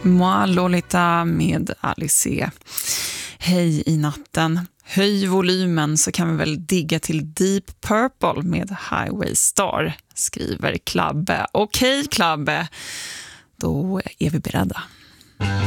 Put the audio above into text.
Moi Lolita med Alice. Hej i natten. Höj volymen så kan vi väl digga till Deep Purple med Highway Star, skriver Klabbe. Okej, Klabbe, då är vi beredda.